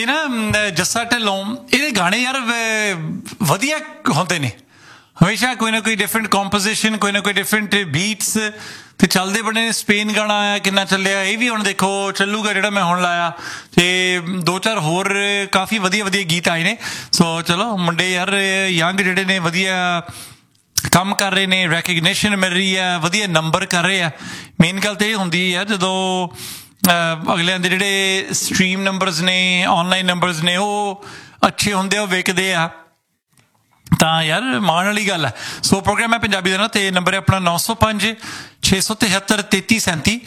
ਤੇ ਨਾ ਜੱਸਾ ਢਿੱਲੋਂ ਇਹਦੇ ਗਾਣੇ ਯਾਰ ਵਧੀਆ ਹੁੰਦੇ ਨੇ ਹਮੇਸ਼ਾ ਕੋਈ ਨਾ ਕੋਈ ਡਿਫਰੈਂਟ ਕੰਪੋਜੀਸ਼ਨ ਕੋਈ ਨਾ ਕੋਈ ਡਿਫਰੈਂਟ ਬੀਟਸ ਤੇ ਚੱਲਦੇ ਬਣੇ ਨੇ ਸਪੇਨ ਗਾਣਾ ਆਇਆ ਕਿੰਨਾ ਚੱਲਿਆ ਇਹ ਵੀ ਹੁਣ ਦੇਖੋ ਚੱਲੂਗਾ ਜਿਹੜਾ ਮੈਂ ਹੁਣ ਲਾਇਆ ਤੇ 2-4 ਹੋਰ ਕਾਫੀ ਵਧੀਆ ਗੀਤ ਆਏ ਨੇ ਸੋ ਚਲੋ ਮੁੰਡੇ ਯਾਰ ਯੰਗ ਜਿਹੜੇ ਨੇ ਵਧੀਆ ਕੰਮ ਕਰ ਰਹੇ ਨੇ ਰੈਕਗਨੀਸ਼ਨ ਮਿਲ ਰਹੀ ਹੈ ਵਧੀਆ ਨੰਬਰ ਕਰ ਰਹੇ ਆ ਮੇਨ ਗੱਲ ਤਾਂ ਇਹ ਹੁੰਦੀ ਆ ਜਦੋਂ ਅਗਲਿਆਂ ਦੇ ਜਿਹੜੇ ਸਟਰੀਮ ਨੰਬਰਸ ਨੇ ਆਨਲਾਈਨ ਨੰਬਰਸ ਨੇ ਉਹ ਅੱਛੇ ਹੁੰਦੇ ਉਹ ਵਿਕਦੇ ਆ ਤਾਂ ਯਾਰ ਮਾਣ ਵਾਲੀ ਗੱਲ ਹੈ ਸੋ ਪ੍ਰੋਗਰਾਮ ਹੈ ਪੰਜਾਬੀ ਦਾ ਨਾ ਤੇ ਨੰਬਰ ਹੈ ਆਪਣਾ 905-673-3337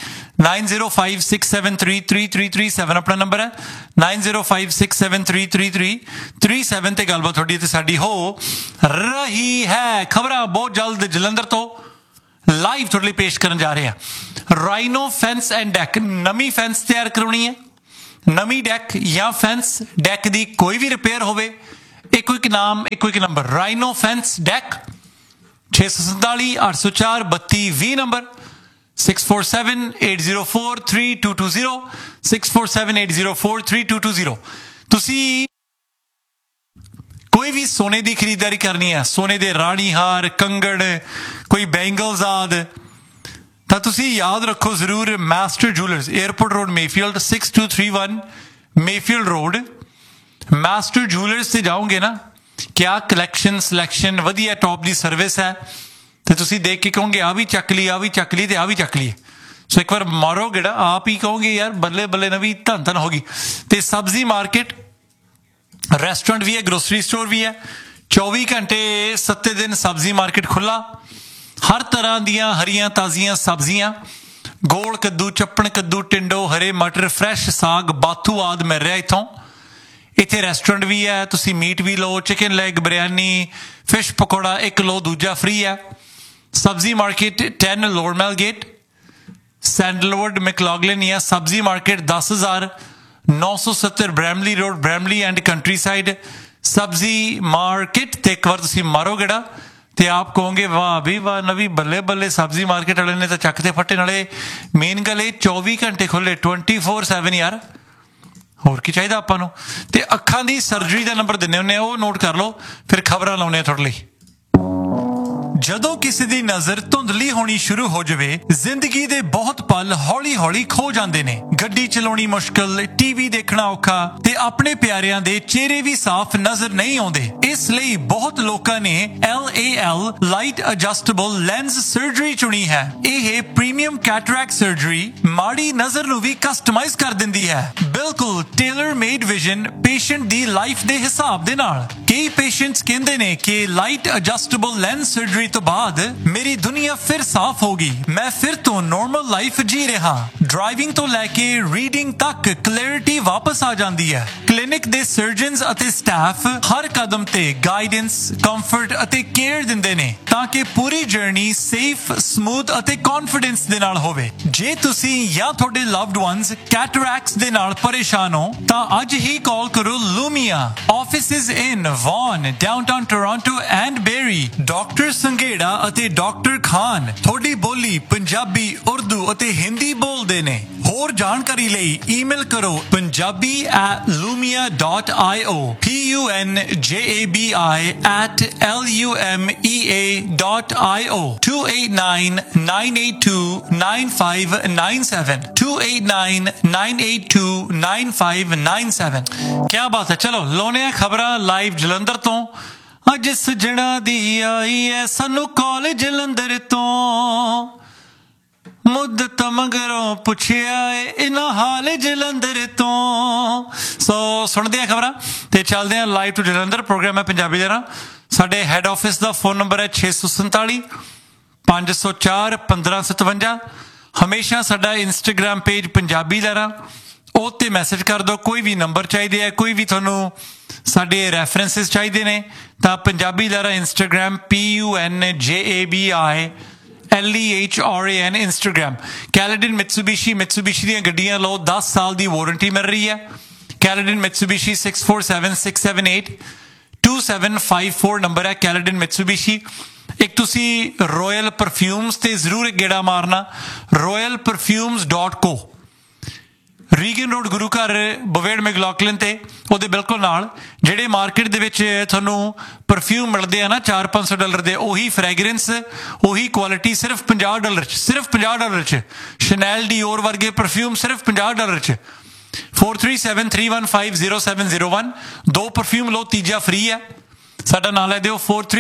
9056733337 ਆਪਣਾ ਨੰਬਰ ਹੈ 9056733337 ਤੇ ਗੱਲਬਾਤ ਤੁਹਾਡੀ ਤੇ ਸਾਡੀ ਹੋ ਰਹੀ ਹੈ ਖਬਰਾਂ ਬਹੁਤ ਜਲਦ ਜਲੰਧਰ ਤੋਂ ਲਾਈਵ ਤੁਹਾਡੇ ਲਈ ਪੇਸ਼ ਕਰਨ ਜਾ ਰਹੇ ਹਾਂ ਰਾਈਨੋ ਫੈਂਸ ਐਂਡ ਡੈਕ ਨਵੀਂ ਫੈਂਸ ਤਿਆਰ ਕਰਾਉਣੀ ਹੈ ਨਵੀਂ ਡੈਕ ਜਾਂ ਫੈਂਸ ਡੈਕ ਦੀ ਕੋਈ ਵੀ ਰਿਪੇਅਰ ਹੋਵੇ ਇੱਕੋ ਇੱਕ ਨਾਮ ਇੱਕੋ ਇੱਕ number rhino fence deck 647-804-3220 number 647-804-3220 647-804-3220 ਤੁਸੀਂ ਕੋਈ ਵੀ ਸੋਨੇ ਦੀ ਖਰੀਦਦਾਰੀ ਕਰਨੀ ਹੈ ਸੋਨੇ ਦੇ ਰਾਣੀ ਹਾਰ ਕੰਗੜ ਕੋਈ ਬੈਂਗਲਸ ਆਦਿ ਤਾਂ ਤੁਸੀਂ ਯਾਦ ਰੱਖੋ ਜ਼ਰੂਰ master jewellers airport road Mayfield 6231 Mayfield road master jewellers ਤੇ ਜਾਓਗੇ ਨਾ ਕਿਆ ਕਲੈਕਸ਼ਨ ਸਿਲੈਕਸ਼ਨ ਵਧੀਆ ਟੌਪ ਦੀ ਸਰਵਿਸ ਹੈ ਤੇ ਤੁਸੀਂ ਦੇਖ ਕੇ ਕਹੋਗੇ ਆ ਵੀ ਚੱਕ ਲਈ ਤੇ ਆ ਵੀ ਚੱਕ ਲਈ ਸੋ ਇੱਕ ਵਾਰ ਮਾਰੋ ਗੇੜਾ ਆਪ ਹੀ ਕਹੋਗੇ ਯਾਰ ਬੱਲੇ ਬੱਲੇ ਨਵੀਂ ਧੰਨ ਹੋ ਗਈ ਤੇ ਸਬਜ਼ੀ ਮਾਰਕੀਟ ਰੈਸਟੋਰੈਂਟ ਵੀ ਹੈ ਗਰੋਸਰੀ ਸਟੋਰ ਵੀ ਹੈ 24 ਘੰਟੇ 7 ਦਿਨ ਸਬਜ਼ੀ ਮਾਰਕੀਟ ਖੁੱਲਾ ਹਰ ਤਰ੍ਹਾਂ ਦੀਆਂ ਹਰੀਆਂ ਤਾਜ਼ੀਆਂ ਸਬਜ਼ੀਆਂ ਗੋਲ ਕੱਦੂ ਚੱਪਣ ਕੱਦੂ ਟਿੰਡੋ ਹਰੇ ਮਟਰ ਫਰੈਸ਼ ਸਾਗ ਬਾਥੂ ਆਦਿ ਮਿਲ ਰਿਹਾ ਇੱਥੋਂ ਇੱਥੇ ਰੈਸਟੋਰੈਂਟ ਵੀ ਹੈ ਤੁਸੀਂ ਮੀਟ ਵੀ ਲਓ chicken leg biryani fish pakora ਇੱਕ ਲਓ ਦੂਜਾ ਫ੍ਰੀ ਹੈ ਸਬਜ਼ੀ ਮਾਰਕੀਟ 10 ਲੋਰਮੈਲ ਗੇਟ ਸੈਂਡਲਵੁੱਡ ਮੈਕਲੌਗਲਿਨ ਜਾਂ ਸਬਜ਼ੀ market 10,970 Bramley road Bramley and country side ਸਬਜ਼ੀ ਮਾਰਕੀਟ ਤੇ ਇੱਕ ਵਾਰ ਤੁਸੀਂ ਮਾਰੋ ਗੇੜਾ ਤੇ ਆਪ ਕਹੋਗੇ ਵਾਹ ਵੀ ਵਾਹ ਨਵੀਂ ਬੱਲੇ ਬੱਲੇ ਸਬਜ਼ੀ ਮਾਰਕੀਟ ਵਾਲੇ ਨੇ ਤਾਂ ਚੱਕ ਤੇ ਫੱਟੇ ਨਾਲੇ ਮੇਨ ਗੱਲ ਇਹ 24 ਘੰਟੇ ਖੁੱਲੇ 24/7 ਯਾਰ ਹੋਰ ਕੀ ਚਾਹੀਦਾ ਆਪਾਂ ਨੂੰ ਤੇ ਅੱਖਾਂ ਦੀ ਸਰਜਰੀ ਦਾ ਨੰਬਰ ਦਿੰਦੇ ਹੁੰਦੇ ਆ ਉਹ ਨੋਟ ਕਰ ਲਓ ਫਿਰ ਖਬਰਾਂ ਲਾਉਣੇ ਆ ਤੁਹਾਡੇ ਲਈ ਜਦੋਂ ਕਿਸੇ ਦੀ ਨਜ਼ਰ ਧੁੰਦਲੀ ਹੋਣੀ ਸ਼ੁਰੂ ਹੋ ਜਾਵੇ ਜ਼ਿੰਦਗੀ ਦੇ ਬਹੁਤ ਪਲ ਹੌਲੀ-ਹੌਲੀ ਖੋ ਜਾਂਦੇ ਨੇ ਗੱਡੀ ਚਲਾਉਣੀ ਮੁਸ਼ਕਲ ਟੀਵੀ ਦੇਖਣਾ ਔਖਾ ਤੇ ਆਪਣੇ ਪਿਆਰਿਆਂ ਦੇ ਚਿਹਰੇ ਵੀ ਸਾਫ਼ ਨਜ਼ਰ ਨਹੀਂ ਆਉਂਦੇ ਇਸ ਲਈ ਬਹੁਤ ਲੋਕਾਂ ਨੇ LAL light adjustable lens surgery ਚੁਣੀ ਹੈ ਇਹ ਪ੍ਰੀਮੀਅਮ ਕੈਟਰੈਕਟ ਸਰਜਰੀ ਮਾੜੀ ਨਜ਼ਰ ਨੂੰ ਵੀ ਕਸਟਮਾਈਜ਼ ਕਰ ਦਿੰਦੀ ਹੈ ਬਿਲਕੁਲ ਟੇਲਰ ਮੇਡ ਵਿਜ਼ਨ ਪੇਸ਼ੈਂਟ ਦੀ ਲਾਈਫ ਦੇ ਹਿਸਾਬ ਦੇ ਨਾਲ ਕਈ ਪੇਸ਼ੈਂਟਸ ਕਹਿੰਦੇ ਨੇ ਕਿ ਲਾਈਟ ਐਡਜਸਟੇਬਲ ਲੈਂਸ ਸਰਜਰੀ ਤੋਂ ਬਾਅਦ ਮੇਰੀ ਦੁਨੀਆ ਫਿਰ ਸਾਫ਼ ਹੋ ਗਈ ਮੈਂ ਫਿਰ ਤੋਂ ਨਾਰਮਲ ਲਾਈਫ ਜੀ ਰਿਹਾ ਡਰਾਈਵਿੰਗ ਤੋਂ ਲੈ ਕੇ ਰੀਡਿੰਗ ਤੱਕ ਕਲੈਰਿਟੀ ਵਾਪਸ ਆ ਜਾਂਦੀ ਹੈ ਕਲੀਨਿਕ ਦੇ ਸਰਜਨਸ ਅਤੇ ਸਟਾਫ ਹਰ ਕਦਮ ਤੇ ਗਾਈਡੈਂਸ ਕੰਫਰਟ ਅਤੇ ਕੇਅਰ ਦਿੰਦੇ ਨੇ ਤਾਂ ਕਿ ਪੂਰੀ ਜਰਨੀ ਸੇਫ ਸਮੂਥ ਅਤੇ ਕੌਨਫੀਡੈਂਸ ਦੇ ਨਾਲ ਹੋਵੇ ਜੇ ਤੁਸੀਂ ਜਾਂ ਤੁਹਾਡੇ ਲਵਡ ਵਨਸ ਕੈਟਰੈਕਟਸ ਦੇ ਨਾਲ ਪਰੇਸ਼ਾਨ ਹੋ ਤਾਂ ਅੱਜ ਹੀ ਕਾਲ ਕਰੋ ਲੂਮੀਆ offices in won downtown Toronto and berry doctor Sanghera ਅਤੇ ਡਾਕਟਰ ਖਾਨ ਤੁਹਾਡੀ ਬੋਲੀ ਪੰਜਾਬੀ ਉਰਦੂ ਅਤੇ ਹਿੰਦੀ ਬੋਲਦੇ ਨੇ ਹੋਰ ਜਾਣਕਾਰੀ ਲਈ ਈਮੇਲ ਕਰੋ punjabi@lumia.io punjabi@lumea.io 2899829597 2899829597 क्या बात है चलो लोने खबरां लाइव जलंधर तो ਅੱਜ ਸੱਜਣਾ ਦੀ ਆਈ ਐ ਸਾਨੂੰ ਕਾਲਜ ਜਲੰਧਰ ਤੋਂ ਮੁੱਦਤ ਮਗਰੋਂ ਪੁੱਛਿਆ ਏ ਇਹਨਾਂ ਹਾਲ ਜਲੰਧਰ ਤੋਂ ਸੋ ਸੁਣਦੇ ਆ ਖਬਰਾਂ ਤੇ ਚੱਲਦੇ ਆ ਲਾਈਵ ਟੂ ਜਲੰਧਰ ਪ੍ਰੋਗਰਾਮ ਹੈ ਪੰਜਾਬੀ ਦਾ ਸਾਡੇ ਹੈੱਡ ਆਫਿਸ ਦਾ ਫੋਨ ਨੰਬਰ ਹੈ 647 504 1557 ਹਮੇਸ਼ਾ ਸਾਡਾ ਇੰਸਟਾਗ੍ਰਾਮ ਪੇਜ ਪੰਜਾਬੀ ਦਾ ਉਹ ਤੇ ਮੈਸੇਜ ਕਰ ਦਿਓ ਕੋਈ ਵੀ ਨੰਬਰ ਚਾਹੀਦੇ ਆ ਕੋਈ ਵੀ ਤੁਹਾਨੂੰ ਸਾਡੇ ਰੈਫਰੈਂਸਿਸ ਚਾਹੀਦੇ ਨੇ ਤਾਂ ਪੰਜਾਬੀ ਦਾ ਇੰਸਟਾਗ੍ਰਾਮ PUNJABILEHRAN ਇੰਸਟਾਗ੍ਰਾਮ ਕੈਲੇਡਨ ਮਿਟਸੂਬਿਸ਼ੀ ਦੀਆਂ ਗੱਡੀਆਂ ਲਓ 10 ਸਾਲ ਦੀ ਵਾਰੰਟੀ ਮਿਲ ਰਹੀ ਹੈ ਕੈਲੇਡਨ ਮਿਟਸੂਬਿਸ਼ੀ 6476782754 ਨੰਬਰ ਹੈ ਕੈਲੇਡਨ ਮਿਟਸੂਬਿਸ਼ੀ ਇੱਕ ਤੁਸੀਂ ਰੋਇਲ ਪਰਫਿਊਮਸ ਤੇ ਜ਼ਰੂਰ ਇੱਕ ਗੇੜਾ ਮਾਰਨਾ royalperfumes.co ਰੀਗਨ ਰੋਡ ਗੁਰੂ ਘਰ ਬਵੇੜ ਮੈਗਲੌਕਲਿਨ ਤੇ ਉਹਦੇ ਬਿਲਕੁਲ ਨਾਲ ਜਿਹੜੇ ਮਾਰਕੀਟ ਦੇ ਵਿੱਚ ਤੁਹਾਨੂੰ ਪਰਫਿਊਮ ਮਿਲਦੇ ਆ ਨਾ $400-500 ਦੇ, ਉਹੀ ਫ੍ਰੈਗਰੈਂਸ ਉਹੀ ਕੁਆਲਿਟੀ ਸਿਰਫ $50 'ਚ, ਸਿਰਫ $50 'ਚ। ਸ਼ਨੈਲ ਡੀਓਰ ਵਰਗੇ ਪਰਫਿਊਮ ਸਿਰਫ $50 'ਚ। 4373150701 2 ਪਰਫਿਊਮ ਲਓ, ਤੀਜਾ ਫ੍ਰੀ ਹੈ। ਸਾਡਾ ਨਾਂ ਲੈ ਦਿਓ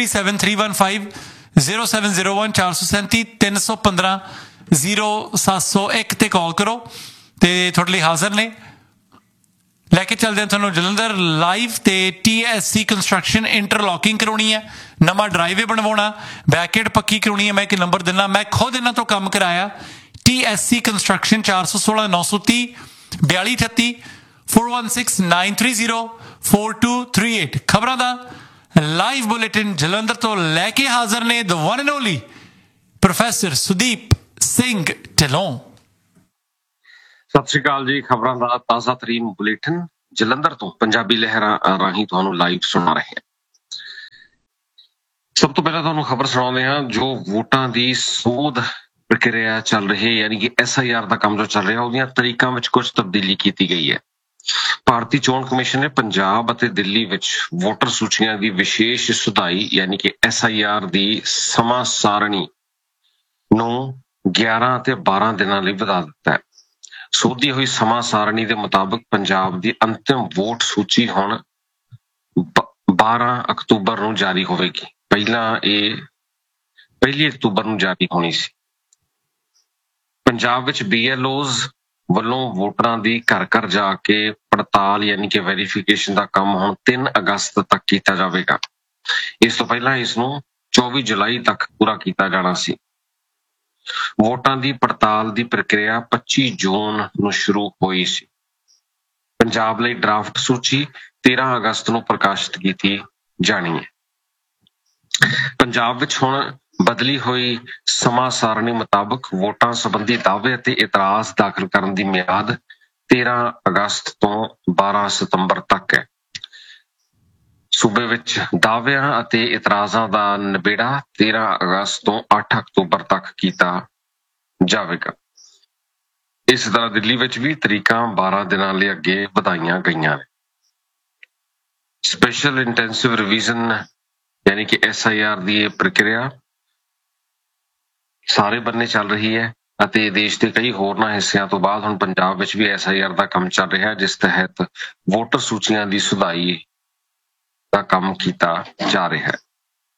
4373150701 437 315 0701 ਤੇ ਕਾਲ ਕਰੋ ਤੇ ਤੁਹਾਡੇ ਲਈ ਹਾਜ਼ਰ ਨੇ। ਲੈ ਕੇ ਚੱਲਦੇ ਹਾਂ ਤੁਹਾਨੂੰ ਜਲੰਧਰ ਲਾਈਵ ਤੇ TSC ਕੰਸਟਰਕਸ਼ਨ ਇੰਟਰਲੌਕਿੰਗ ਕਰਾਉਣੀ ਹੈ, ਨਵਾਂ ਡਰਾਈਵੇ ਬਣਵਾਉਣਾ, ਬੈਕਐਂਡ ਪੱਕੀ ਕਰਾਉਣੀ ਹੈ। ਮੈਂ ਇੱਕ ਨੰਬਰ ਦਿੰਦਾ, ਮੈਂ ਖੁਦ ਇਹਨਾਂ ਤੋਂ ਕੰਮ ਕਰਾਇਆ। TSC construction 416 930 4238 416 930 4238। ਖਬਰਾਂ ਦਾ ਲਾਈਵ ਬੁਲੇਟਿਨ ਜਲੰਧਰ ਤੋਂ ਲੈ ਕੇ ਹਾਜ਼ਰ ਨੇ the one and only professor Sudeep Singh Dhillon. ਸਤਿ ਸ਼੍ਰੀ ਅਕਾਲ ਜੀ। ਖਬਰਾਂ ਦਾ ਤਾਜ਼ਾ ਤਰੀਨ ਬੁਲੇਟਿਨ ਜਲੰਧਰ ਤੋਂ ਪੰਜਾਬੀ ਲਹਿਰਾਂ ਰਾਹੀਂ ਤੁਹਾਨੂੰ ਲਾਈਵ ਸੁਣਾ ਰਹੇ ਹਾਂ। ਸਭ ਤੋਂ ਪਹਿਲਾਂ ਤੁਹਾਨੂੰ ਖਬਰ ਸੁਣਾਉਂਦੇ ਹਾਂ, ਜੋ ਵੋਟਾਂ ਦੀ ਸੋਧ ਪ੍ਰਕਿਰਿਆ ਚੱਲ ਰਹੀ ਹੈ, ਯਾਨੀ ਕਿ SIR ਦਾ ਕੰਮ ਜੋ ਚੱਲ ਰਿਹਾ, ਉਹਦੀਆਂ ਤਰੀਕਾਂ ਵਿੱਚ ਕੁਝ ਤਬਦੀਲੀ ਕੀਤੀ ਗਈ ਹੈ। ਭਾਰਤੀ ਚੋਣ ਕਮਿਸ਼ਨ ਨੇ ਪੰਜਾਬ ਅਤੇ ਦਿੱਲੀ ਵਿੱਚ ਵੋਟਰ ਸੂਚੀਆਂ ਦੀ ਵਿਸ਼ੇਸ਼ ਸੁਧਾਈ ਯਾਨੀ ਕਿ SIR ਦੀ ਸਮਾਂ ਸਾਰਣੀ ਨੂੰ 11 ਅਤੇ 12 ਦਿਨਾਂ ਲਈ ਵਧਾ ਦਿੱਤਾ ਹੈ। ਸੋਧੀ ਹੋਈ ਸਮਾਂ ਸਾਰਣੀ ਦੇ ਮੁਤਾਬਕ ਪੰਜਾਬ ਦੀ ਅੰਤਿਮ ਵੋਟ ਸੂਚੀ ਹੁਣ 12 ਅਕਤੂਬਰ ਨੂੰ ਜਾਰੀ ਹੋਵੇਗੀ। ਪਹਿਲਾਂ ਇਹ 1 ਅਕਤੂਬਰ ਨੂੰ ਜਾਰੀ ਹੋਣੀ ਸੀ। ਪੰਜਾਬ ਵਿੱਚ BLOs ਵੱਲੋਂ ਵੋਟਰਾਂ ਦੀ ਘਰ ਘਰ ਜਾ ਕੇ ਪੜਤਾਲ ਯਾਨੀ ਕਿ ਵੈਰੀਫਿਕੇਸ਼ਨ ਦਾ ਕੰਮ ਹੁਣ 3 ਅਗਸਤ ਤੱਕ ਕੀਤਾ ਜਾਵੇਗਾ। ਇਸ ਤੋਂ ਪਹਿਲਾਂ ਇਸ ਨੂੰ 24 ਜੁਲਾਈ ਤੱਕ ਪੂਰਾ ਕੀਤਾ ਜਾਣਾ ਸੀ। ਵੋਟਾਂ ਦੀ ਪੜਤਾਲ ਦੀ ਪ੍ਰਕਿਰਿਆ 25 ਜੂਨ ਨੂੰ ਸ਼ੁਰੂ ਹੋਈ ਸੀ। ਪੰਜਾਬ ਲਈ ਡਰਾਫਟ ਸੂਚੀ 13 ਅਗਸਤ ਨੂੰ ਪ੍ਰਕਾਸ਼ਿਤ ਕੀਤੀ ਜਾਣੀ ਹੈ। ਪੰਜਾਬ ਵਿੱਚ ਹੁਣ ਬਦਲੀ ਹੋਈ ਸਮਾਂ ਸਾਰਣੀ ਮੁਤਾਬਕ ਵੋਟਾਂ ਸੰਬੰਧੀ ਦਾਅਵੇ ਅਤੇ ਇਤਰਾਜ਼ ਦਾਖਲ ਕਰਨ ਦੀ ਮਿਆਦ 13 ਅਗਸਤ ਤੋਂ 12 ਸਤੰਬਰ ਤੱਕ ਹੈ। ਸੂਬੇ ਵਿੱਚ ਦਾਅਵਿਆਂ ਅਤੇ ਇਤਰਾਜ਼ਾਂ ਦਾ ਨਿਬੇੜਾ 13 ਅਗਸਤ ਤੋਂ 8 ਅਕਤੂਬਰ ਤੱਕ ਕੀਤਾ ਜਾਵੇਗਾ। ਇਸ ਤਰ੍ਹਾਂ ਦਿੱਲੀ ਵਿੱਚ ਵੀ ਤਰੀਕਾਂ 12 ਦਿਨਾਂ ਲਈ ਅੱਗੇ ਵਧਾਈਆਂ ਗਈਆਂ ਨੇ। ਸਪੈਸ਼ਲ ਇੰਟੈਂਸਿਵ ਰਿਵੀਜ਼ਨ ਯਾਨੀ ਕਿ SIR ਦੀ ਇਹ ਪ੍ਰਕਿਰਿਆ ਸਾਰੇ ਬੰਨੇ ਚੱਲ ਰਹੀ ਹੈ ਅਤੇ ਦੇਸ਼ ਦੇ ਕਈ ਹੋਰਨਾਂ ਹਿੱਸਿਆਂ ਤੋਂ ਬਾਅਦ ਹੁਣ ਪੰਜਾਬ ਵਿੱਚ ਵੀ SIR ਦਾ ਕੰਮ ਚੱਲ ਰਿਹਾ ਹੈ, ਜਿਸ ਤਹਿਤ ਵੋਟਰ ਸੂਚੀਆਂ ਦੀ ਸੁਧਾਈ ਦਾ ਕੰਮ ਕੀਤਾ ਜਾ ਰਿਹਾ ਹੈ।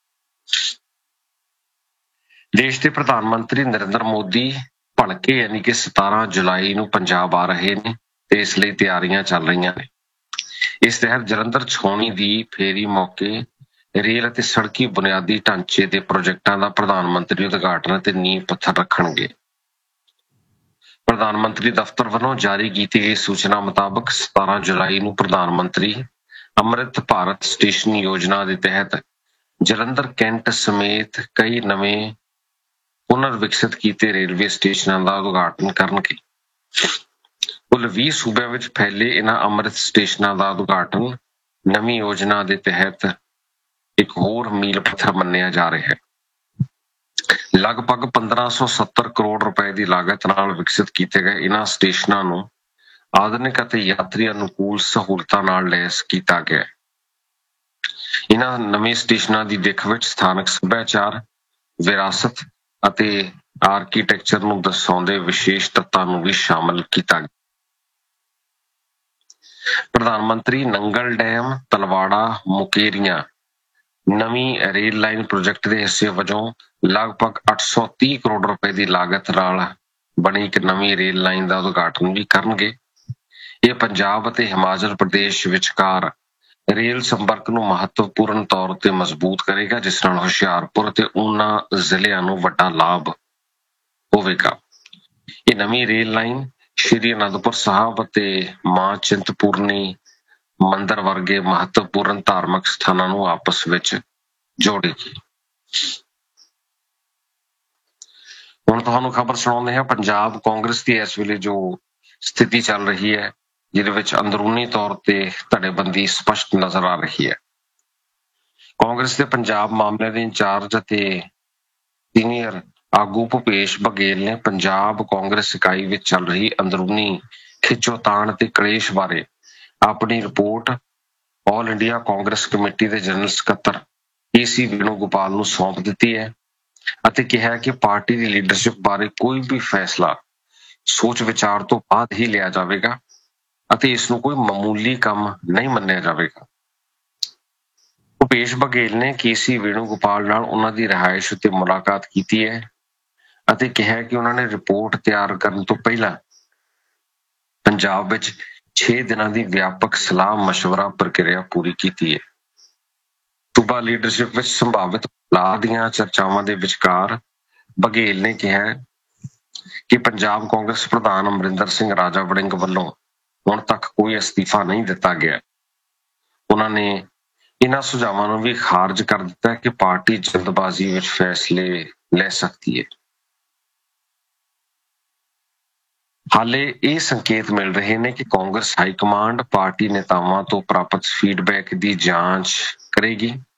ਦੇਸ਼ ਦੇ ਪ੍ਰਧਾਨ ਮੰਤਰੀ ਨਰਿੰਦਰ ਮੋਦੀ ਭਲਕੇ ਯਾਨੀ ਕਿ 17 ਜੁਲਾਈ ਨੂੰ ਪੰਜਾਬ ਆ ਰਹੇ ਨੇ ਤੇ ਇਸ ਲਈ ਤਿਆਰੀਆਂ ਚੱਲ ਰਹੀਆਂ ਨੇ। ਇਸ ਤਹਿਤ ਜਲੰਧਰ ਛਾਉਣੀ ਦੀ ਫੇਰੀ ਮੌਕੇ ਰੇਲ ਅਤੇ ਸੜਕੀ ਬੁਨਿਆਦੀ ਢਾਂਚੇ ਦੇ ਪ੍ਰੋਜੈਕਟਾਂ ਦਾ ਪ੍ਰਧਾਨ ਮੰਤਰੀ ਉਦਘਾਟਨ ਅਤੇ ਨੀਂਹ ਪੱਥਰ ਰੱਖਣਗੇ। ਪ੍ਰਧਾਨ ਮੰਤਰੀ ਦਫ਼ਤਰ ਵੱਲੋਂ ਜਾਰੀ ਕੀਤੀ ਗਈ ਸੂਚਨਾ ਮੁਤਾਬਕ 17 ਜੁਲਾਈ ਨੂੰ ਪ੍ਰਧਾਨ ਮੰਤਰੀ ਅੰਮ੍ਰਿਤ ਭਾਰਤ ਸਟੇਸ਼ਨ ਯੋਜਨਾ ਦੇ ਤਹਿਤ ਜਲੰਧਰ ਕੈਂਟ ਸਮੇਤ ਕਈ ਨਵੇਂ ਪੁਨਰ ਵਿਕਸਿਤ ਕੀਤੇ ਰੇਲਵੇ ਸਟੇਸ਼ਨਾਂ ਦਾ ਉਦਘਾਟਨ ਕਰਨਗੇ। ਕੁੱਲ 20 ਸੂਬਿਆਂ ਵਿੱਚ ਫੈਲੇ ਇਹਨਾਂ ਅੰਮ੍ਰਿਤ ਸਟੇਸ਼ਨਾਂ ਦਾ ਉਦਘਾਟਨ ਨਵੀਂ ਯੋਜਨਾ ਦੇ ਤਹਿਤ ਇੱਕ ਹੋਰ ਮੀਲ ਪੱਥਰ ਮੰਨਿਆ ਜਾ ਰਿਹਾ ਹੈ। ਲਗਭਗ 1570 ਕਰੋੜ ਰੁਪਏ ਦੀ ਲਾਗਤ ਨਾਲ ਵਿਕਸਿਤ ਕੀਤੇ ਗਏ ਇਹਨਾਂ ਸਟੇਸ਼ਨਾਂ ਨੂੰ ਆਧੁਨਿਕ ਅਤੇ ਯਾਤਰੀ ਅਨੁਕੂਲ ਸਹੂਲਤਾਂ ਨਾਲ ਲੈਸ ਕੀਤਾ ਗਿਆ ਹੈ। ਇਹਨਾਂ ਨਵੇਂ ਸਟੇਸ਼ਨਾਂ ਦੀ ਦਿੱਖ ਵਿੱਚ ਸਥਾਨਕ ਸੱਭਿਆਚਾਰ, ਵਿਰਾਸਤ ਅਤੇ ਆਰਕੀਟੈਕਚਰ ਨੂੰ ਦਰਸਾਉਂਦੇ ਵਿਸ਼ੇਸ਼ ਤੱਤਾਂ ਨੂੰ ਵੀ ਸ਼ਾਮਲ ਕੀਤਾ ਗਿਆ। ਪ੍ਰਧਾਨ ਮੰਤਰੀ ਨੰਗਲ ਡੈਮ, ਤਲਵਾੜਾ, ਮੁਕੇਰੀਆਂ ਨਵੀਂ ਰੇਲ ਲਾਈਨ ਪ੍ਰੋਜੈਕਟ ਦੇ ਹਿੱਸੇ ਵਜੋਂ ਲਗਭਗ 830 ਕਰੋੜ ਰੁਪਏ ਦੀ ਲਾਗਤ ਨਾਲ ਬਣੀ ਇੱਕ ਨਵੀਂ ਰੇਲ ਲਾਈਨ ਦਾ ਉਦਘਾਟਨ ਵੀ ਕਰਨਗੇ। ਇਹ ਪੰਜਾਬ ਅਤੇ ਹਿਮਾਚਲ ਪ੍ਰਦੇਸ਼ ਵਿਚਕਾਰ ਰੇਲ ਸੰਪਰਕ ਨੂੰ ਮਹੱਤਵਪੂਰਨ ਤੌਰ ਤੇ ਮਜ਼ਬੂਤ ਕਰੇਗਾ, ਜਿਸ ਨਾਲ ਹੁਸ਼ਿਆਰਪੁਰ ਅਤੇ ਉਹਨਾਂ ਜ਼ਿਲ੍ਹਿਆਂ ਨੂੰ ਵੱਡਾ ਲਾਭ ਹੋਵੇਗਾ। ਇਹ ਨਵੀਂ ਰੇਲ ਲਾਈਨ ਸ਼੍ਰੀ ਅਨੰਦਪੁਰ ਸਾਹਿਬ ਅਤੇ ਮਾਂ ਚਿੰਤਪੁਰਨੀ ਮੰਦਿਰ ਵਰਗੇ ਮਹੱਤਵਪੂਰਨ ਧਾਰਮਿਕ ਸਥਾਨਾਂ ਨੂੰ ਆਪਸ ਵਿੱਚ ਜੋੜੇਗੀ। ਹੁਣ ਤੁਹਾਨੂੰ ਖਬਰ ਸੁਣਾਉਂਦੇ ਹਾਂ ਪੰਜਾਬ ਕਾਂਗਰਸ ਦੀ ਇਸ ਵੇਲੇ ਜੋ ਸਥਿਤੀ ਚੱਲ ਰਹੀ ਹੈ, ਜਿਹਦੇ ਵਿੱਚ ਅੰਦਰੂਨੀ ਤੌਰ ਤੇ ਧੜੇਬੰਦੀ ਸਪਸ਼ਟ ਨਜ਼ਰ ਆ ਰਹੀ ਹੈ। ਕਾਂਗਰਸ ਦੇ ਪੰਜਾਬ ਮਾਮਲਿਆਂ ਦੇ ਇੰਚਾਰਜ ਅਤੇ ਸੀਨੀਅਰ ਆਗੂ ਭੁਪੇਸ਼ ਬਘੇਲ ਨੇ ਪੰਜਾਬ ਕਾਂਗਰਸ ਇਕਾਈ ਵਿੱਚ ਚੱਲ ਰਹੀ ਅੰਦਰੂਨੀ ਖਿੱਚੋਤਾਣ ਤੇ ਕਲੇਸ਼ ਬਾਰੇ ਆਪਣੀ report all India Congress committee ਦੇ ਜਨਰਲ ਸਕੱਤਰ ਏਸੀ ਵੇਣੂਗੋਪਾਲ ਨੂੰ ਸੌਂਪ ਦਿੱਤੀ ਹੈ ਅਤੇ ਕਿਹਾ ਕਿ ਪਾਰਟੀ ਦੀ ਲੀਡਰਸ਼ਿਪ ਬਾਰੇ ਕੋਈ ਵੀ ਫੈਸਲਾ ਸੋਚ ਵਿਚਾਰ ਤੋਂ ਬਾਅਦ ਹੀ ਲਿਆ ਜਾਵੇਗਾ ਅਤੇ ਇਸ ਨੂੰ ਕੋਈ ਮਾਮੂਲੀ ਕੰਮ ਨਹੀਂ ਮੰਨਿਆ ਜਾਵੇਗਾ। ਭੁਪੇਸ਼ ਬਘੇਲ ਨੇ ਕੇਸੀ ਵੇਣੂਗੋਪਾਲ ਨਾਲ ਉਹਨਾਂ ਦੀ ਰਿਹਾਇਸ਼ ਉੱਤੇ ਮੁਲਾਕਾਤ ਕੀਤੀ ਹੈ ਅਤੇ ਕਿਹਾ ਕਿ ਉਹਨਾਂ ਨੇ ਰਿਪੋਰਟ ਤਿਆਰ ਕਰਨ ਤੋਂ ਪਹਿਲਾਂ ਪੰਜਾਬ ਵਿੱਚ 6 ਦਿਨਾਂ ਦੀ ਵਿਆਪਕ ਸਲਾਹ ਮਸ਼ਵਰਾ ਪ੍ਰਕਿਰਿਆ ਪੂਰੀ ਕੀਤੀ ਹੈ। ਸੂਬਾ ਲੀਡਰਸ਼ਿਪ ਵਿੱਚ ਸੰਭਾਵਿਤ ਬਦਲਾਅ ਦੀਆਂ ਚਰਚਾਵਾਂ ਦੇ ਵਿਚਕਾਰ ਬਘੇਲ ਨੇ ਕਿਹਾ ਕਿ ਪੰਜਾਬ ਕਾਂਗਰਸ ਪ੍ਰਧਾਨ ਅਮਰਿੰਦਰ ਸਿੰਘ ਰਾਜਾ ਵੜਿੰਗ ਵੱਲੋਂ ਹੁਣ ਤੱਕ ਕੋਈ ਅਸਤੀਫਾ ਨਹੀਂ ਦਿੱਤਾ ਗਿਆ। ਉਹਨਾਂ ਨੇ ਇਹਨਾਂ ਸੁਝਾਵਾਂ ਨੂੰ ਵੀ ਖਾਰਜ ਕਰ ਦਿੱਤਾ ਕਿ ਪਾਰਟੀ ਜਲਦਬਾਜ਼ੀ ਵਿੱਚ ਫੈਸਲੇ ਲੈ ਸਕਦੀ ਹੈ। ਹਾਲੇ ਇਹ ਸੰਕੇਤ ਮਿਲ ਰਹੇ ਨੇ ਕਿ ਕਾਂਗਰਸ ਹਾਈਕਮਾਂਡ ਪਾਰਟੀ ਨੇਤਾਵਾਂ ਤੋਂ ਪ੍ਰਾਪਤ ਫੀਡਬੈਕ ਦੀ ਜਾਂਚ ਕਰੇਗੀ